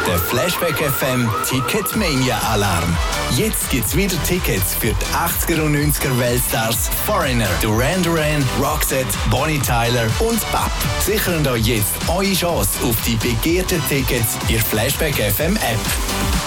Der Flashback FM Ticketmania Alarm. Jetzt gibt's wieder Tickets für die 80er und 90er Weltstars Foreigner, Duran Duran, Roxette, Bonnie Tyler und BAP. Sichern euch jetzt eure Chance auf die begehrten Tickets in der Flashback FM App.